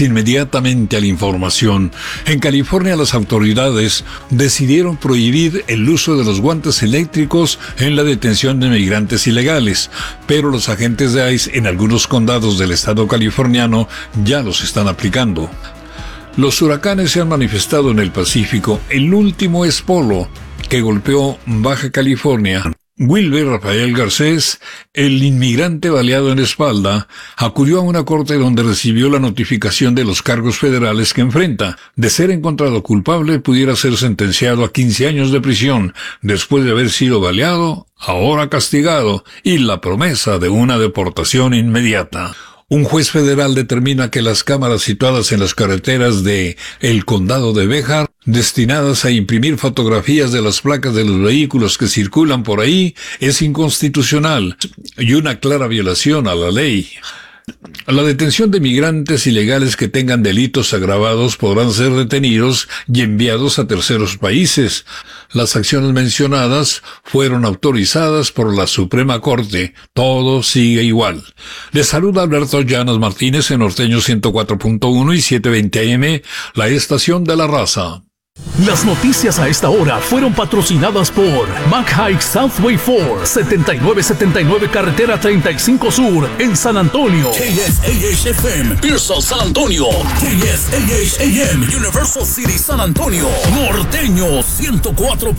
negarse inmediatamente a la información. En California, las autoridades decidieron prohibir el uso de los guantes eléctricos en la detención de migrantes ilegales, pero los agentes de ICE en algunos condados del estado californiano ya los están aplicando. Los huracanes se han manifestado en el Pacífico. El último es Polo, que golpeó Baja California. Wilber Rafael Garcés, el inmigrante baleado en la espalda, acudió a una corte donde recibió la notificación de los cargos federales que enfrenta. De ser encontrado culpable, pudiera ser sentenciado a 15 años de prisión, después de haber sido baleado, ahora castigado, y la promesa de una deportación inmediata. Un juez federal determina que las cámaras situadas en las carreteras de el condado de Béjar, destinadas a imprimir fotografías de las placas de los vehículos que circulan por ahí, es inconstitucional y una clara violación a la ley. La detención de migrantes ilegales que tengan delitos agravados podrán ser detenidos y enviados a terceros países. Las acciones mencionadas fueron autorizadas por la Suprema Corte. Todo sigue igual. Les saluda Alberto Llanos Martínez en Norteño 104.1 y 720 AM, la estación de la raza. Las noticias a esta hora fueron patrocinadas por McHike Southway 4, 7979 Carretera 35 Sur, en San Antonio. KSAH-FM, Pearsall, San Antonio. KSAH-AM, Universal City, San Antonio. Norteño 104.1,